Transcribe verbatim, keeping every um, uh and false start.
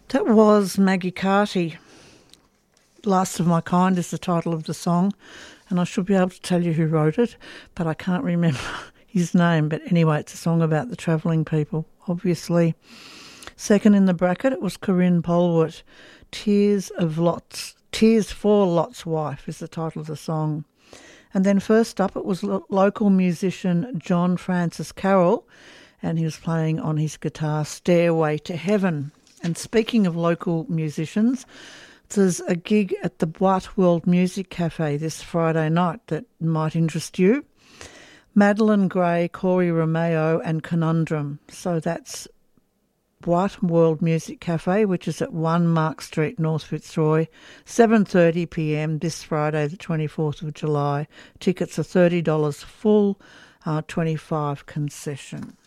That was Maggie Carty. Last of My Kind is the title of the song, and I should be able to tell you who wrote it, but I can't remember his name. But anyway, it's a song about the travelling people, obviously. Second in the bracket, it was Corinne Polwart. Tears of Lot's, Tears for Lot's Wife is the title of the song. And then first up, it was lo- local musician John Francis Carroll, and he was playing on his guitar Stairway to Heaven. And speaking of local musicians, there's a gig at the Boite World Music Cafe this Friday night that might interest you. Madeline Gray, Corey Romeo and Conundrum. So that's Boite World Music Cafe, which is at one Mark Street, North Fitzroy, seven thirty p m this Friday, the twenty-fourth of July. Tickets are thirty dollars full, uh, twenty-five dollars concession.